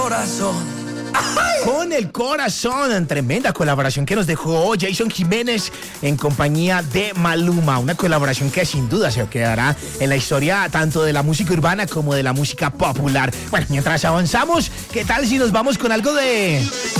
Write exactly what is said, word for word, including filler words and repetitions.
Corazón. Con el corazón, tremenda colaboración que nos dejó Jason Jiménez en compañía de Maluma, una colaboración que sin duda se quedará en la historia tanto de la música urbana como de la música popular. Bueno, mientras avanzamos, ¿qué tal si nos vamos con algo de